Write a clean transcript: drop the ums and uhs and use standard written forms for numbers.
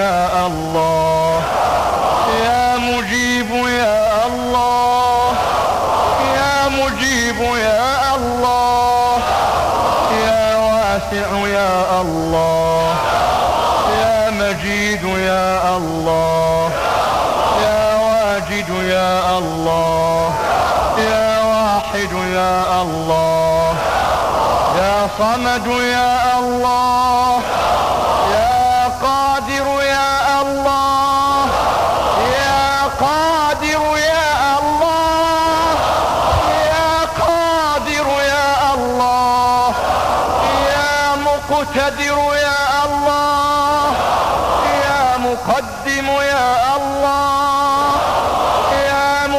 يا الله، يا مجيب يا الله، يا مجيب يا الله، يا واسع يا الله، يا مجيد يا الله، يا واجد يا الله، يا واحد يا الله، يا صمد يا الله، يا قادر يا الله، يا قادر يا الله، يا قادر يا الله، يا مقتدر